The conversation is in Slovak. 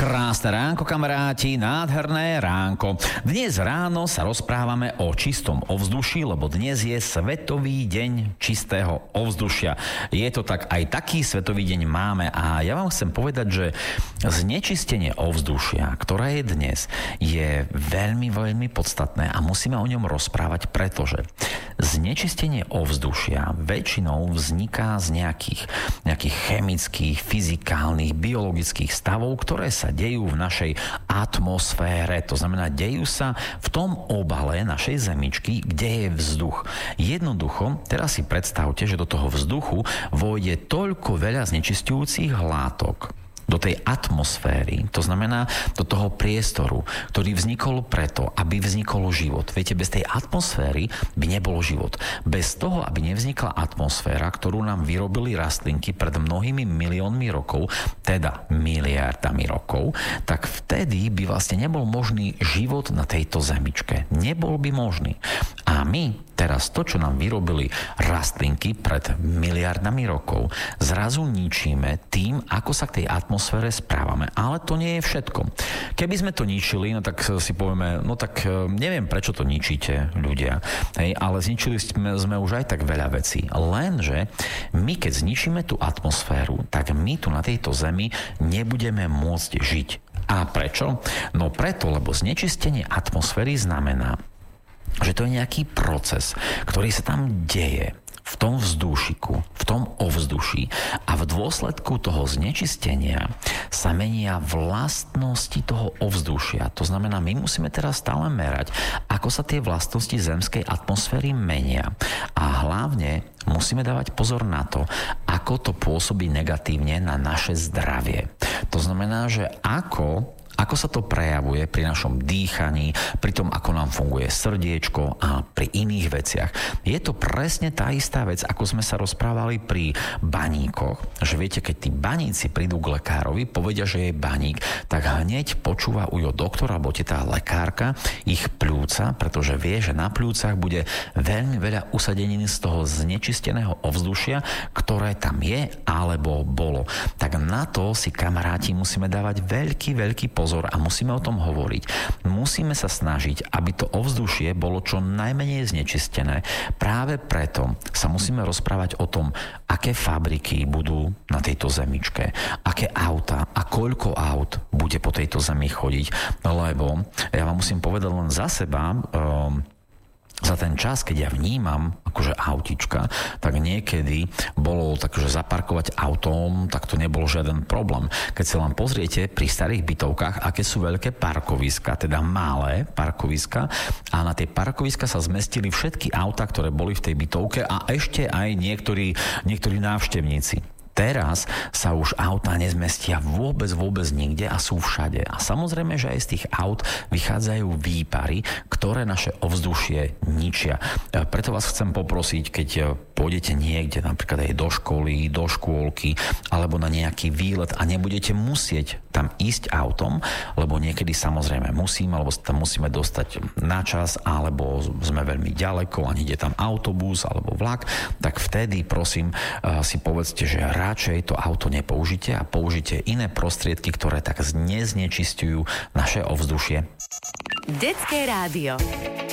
Krásne ránko, kamaráti, nádherné ránko. Dnes ráno sa rozprávame o čistom ovzduší, lebo dnes je Svetový deň čistého ovzdušia. Je to tak, aj taký Svetový deň máme a ja vám chcem povedať, že znečistenie ovzdušia, ktoré je dnes, je veľmi, veľmi podstatné a musíme o ňom rozprávať, pretože znečistenie ovzdušia väčšinou vzniká z nejakých chemických, fyzikálnych, biologických stavov, ktoré sa dejú v našej atmosfére. To znamená, dejú sa v tom obale našej zemičky, kde je vzduch. Jednoducho, teraz si predstavte, že do toho vzduchu vojde toľko veľa znečisťujúcich látok do tej atmosféry, to znamená do toho priestoru, ktorý vznikol preto, aby vznikol život. Viete, bez tej atmosféry by nebol život. Bez toho, aby nevznikla atmosféra, ktorú nám vyrobili rastlinky pred mnohými miliónmi rokov, teda miliardami rokov, tak vtedy by vlastne nebol možný život na tejto zemičke. Nebol by možný. A my teraz to, čo nám vyrobili rastlinky pred miliardami rokov, zrazu ničíme tým, ako sa k tej atmosfére správame. Ale to nie je všetko. Keby sme to ničili, no tak si povieme, no tak neviem, prečo to ničíte, ľudia. Hej, ale zničili sme už aj tak veľa vecí. Lenže my, keď zničíme tú atmosféru, tak my tu na tejto zemi nebudeme môcť žiť. A prečo? No preto, lebo znečistenie atmosféry znamená, že to je nejaký proces, ktorý sa tam deje v tom vzdušiku, v tom ovzduší a v dôsledku toho znečistenia sa menia vlastnosti toho ovzdušia. To znamená, my musíme teraz stále merať, ako sa tie vlastnosti zemskej atmosféry menia. A hlavne musíme dávať pozor na to, ako to pôsobí negatívne na naše zdravie. To znamená, že ako sa to prejavuje pri našom dýchaní, pri tom, ako nám funguje srdiečko a pri iných veciach. Je to presne tá istá vec, ako sme sa rozprávali pri baníkoch, že viete, keď tí baníci prídu k lekárovi, povedia, že je baník, tak hneď počúvajú doktor alebo tá lekárka ich pľúca, pretože vie, že na pľúcach bude veľmi veľa usadeniny z toho znečisteného ovzdušia, ktoré tam je alebo bolo. Tak na to si, kamaráti, musíme dávať veľký pozor a musíme o tom hovoriť. Musíme sa snažiť, aby to ovzdušie bolo čo najmenej znečistené. Práve preto sa musíme rozprávať o tom, aké fabriky budú na tejto zemičke, aké auta a koľko aut bude po tejto zemi chodiť. Lebo ja vám musím povedať len za seba, za ten čas, keď ja vnímam akože autička, tak niekedy bolo takže zaparkovať autom, tak to nebol žiaden problém. Keď sa vám pozriete pri starých bytovkách, aké sú veľké parkoviska, teda malé parkoviska, a na tie parkoviska sa zmestili všetky auta, ktoré boli v tej bytovke a ešte aj niektorí návštevníci. Teraz sa už autá nezmestia vôbec nikde a sú všade. A samozrejme, že aj z tých aut vychádzajú výpary, ktoré naše ovzdušie ničia. Preto vás chcem poprosiť, keď pôjdete niekde, napríklad aj do školy, do škôlky, alebo na nejaký výlet a nebudete musieť tam ísť autom, lebo niekedy samozrejme musíme, alebo sa tam musíme dostať na čas, alebo sme veľmi ďaleko a ide tam autobus alebo vlak, tak vtedy prosím si povedzte, že radšej to auto nepoužite a použite iné prostriedky, ktoré tak neznečisťujú naše ovzdušie. Detské rádio.